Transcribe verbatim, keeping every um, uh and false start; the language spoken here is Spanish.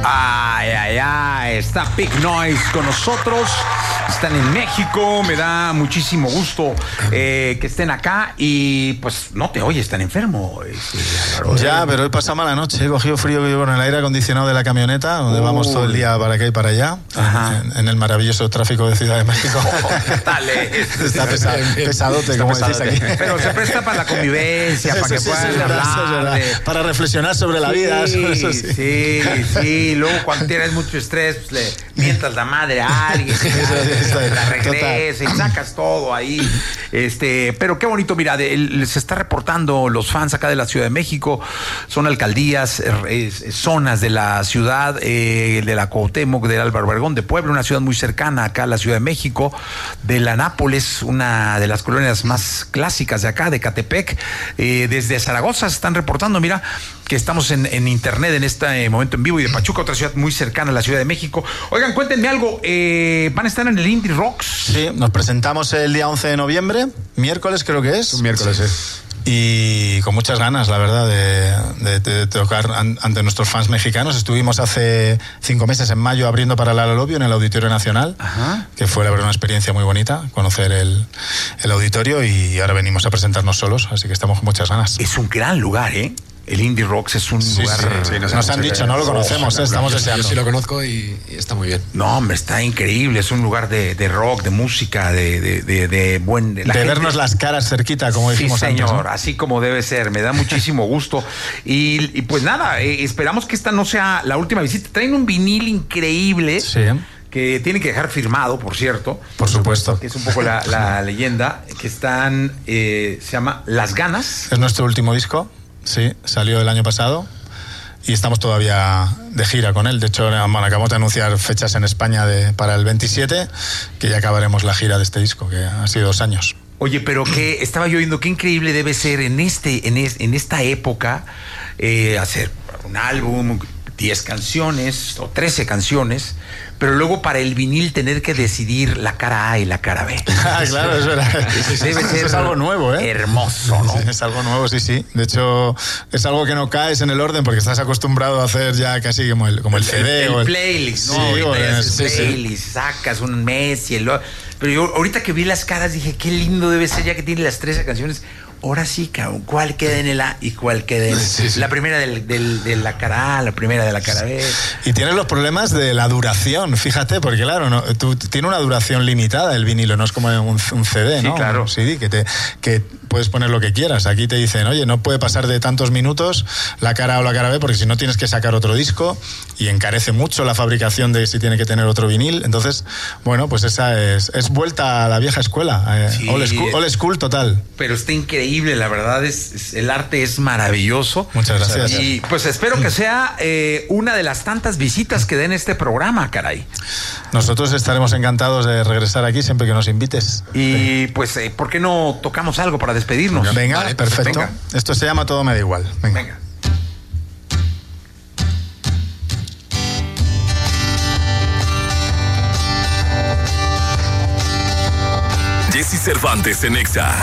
Ay, ay, ay, está Big Noise con nosotros. Están en México, me da muchísimo gusto eh, que estén acá y pues no te oyes tan enfermo. Este, ya, pero he pasado mala noche, he cogido frío que llevo en el aire acondicionado de la camioneta, donde uh. vamos todo el día para acá y para allá, en, en el maravilloso tráfico de Ciudad de México. Dale. Está pesa, pesadote, como decís aquí. Pero se presta para la convivencia, eso, para que sí, puedan sí, hablar. De... Para reflexionar sobre sí, la vida. Sobre eso sí, sí, sí. Luego cuando tienes mucho estrés, pues le mientas la madre a alguien. La regresa y sacas todo ahí. Este, pero qué bonito, mira, de, el, se está reportando los fans acá de la Ciudad de México, son alcaldías, es, es, zonas de la ciudad, eh, de la Cuauhtémoc, del Álvaro Obregón, de Puebla, una ciudad muy cercana acá a la Ciudad de México, de la Nápoles, una de las colonias más clásicas de acá, de Catepec, eh, desde Zaragoza se están reportando, mira, que estamos en, en internet en este momento en vivo, y de Pachuca, otra ciudad muy cercana a la Ciudad de México. Oigan, cuéntenme algo, eh, ¿van a estar en el Indie Rocks? Sí, nos presentamos el día once de noviembre, miércoles creo que es. Un miércoles, sí. Y con muchas ganas, la verdad, de, de, de tocar ante nuestros fans mexicanos. Estuvimos hace cinco meses, en mayo, abriendo para Lalo Lobio en el Auditorio Nacional. Ajá. Que fue, la verdad, una experiencia muy bonita, conocer el, el auditorio, y ahora venimos a presentarnos solos, así que estamos con muchas ganas. Es un gran lugar, ¿eh? El Indie Rocks es un sí, lugar... Sí, sí, nos, nos han dicho, no lo conocemos, oh, eh, estamos deseando. Yo sí lo conozco y, y está muy bien. No, hombre, está increíble, es un lugar de, de rock, de música, de, de, de, de buen... De, de gente... vernos las caras cerquita, como dijimos sí, señor, antes, ¿no? Así como debe ser, me da muchísimo gusto. Y, y pues nada, eh, esperamos que esta no sea la última visita. Traen un vinil increíble. Sí. Que tienen que dejar firmado, por cierto. Por supuesto. Que es un poco la, la leyenda, que están, eh, se llama Las Ganas. Es nuestro último disco. Sí, salió el año pasado y estamos todavía de gira con él. De hecho, bueno, acabamos de anunciar fechas en España de, para el veintisiete, que ya acabaremos la gira de este disco, que ha sido dos años. Oye, pero que estaba yo oyendo, qué increíble debe ser en este, en, es, en esta época eh, hacer un álbum, diez canciones o trece canciones, pero luego para el vinil tener que decidir la cara A y la cara B. Ah, claro, eso era, debe ser es algo nuevo, ¿eh? Hermoso, ¿no? Sí, es algo nuevo, sí, sí. De hecho, es algo que no caes en el orden porque estás acostumbrado a hacer ya casi como el, como el, el C D. El, o el playlist, ¿no? Sí, o el sí, playlist, sí. Sacas un mes y el... Pero yo ahorita que vi las caras dije, qué lindo debe ser ya que tiene las trece canciones. Ahora sí, cabrón, ¿cuál queda en el A y cuál queda en sí, sí. la primera del, del, de la cara A, la primera de la cara B? Y tienes los problemas de la duración, fíjate, porque claro, no, tú, tiene una duración limitada el vinilo, no es como un, un C D, ¿no? Sí, claro. Un C D que, te, que puedes poner lo que quieras. Aquí te dicen, oye, no puede pasar de tantos minutos la cara A o la cara B, porque si no tienes que sacar otro disco y encarece mucho la fabricación de si tiene que tener otro vinil. Entonces, bueno, pues esa es, es vuelta a la vieja escuela, eh, sí. old, school, old school total. Pero está increíble, la verdad, es, es el arte es maravilloso. Muchas gracias. Y pues espero que sea eh, una de las tantas visitas que den este programa, caray. Nosotros estaremos encantados de regresar aquí siempre que nos invites. Y pues, eh, ¿por qué no tocamos algo para despedirnos? Venga, vale, perfecto. Venga. Esto se llama Todo me da igual. Venga. Venga. Jesse Cervantes en Exa.